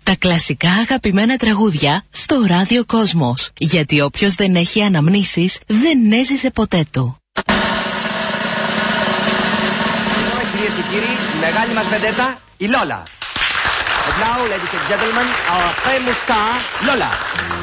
Τα κλασικά αγαπημένα τραγούδια στο Ράδιο Κόσμος. Γιατί όποιος δεν έχει αναμνήσεις δεν έζησε ποτέ του. Κυρίες και κύριοι, η μεγάλη μας βεντέτα, η Λόλα. And now, ladies and gentlemen, our famous star, Lola.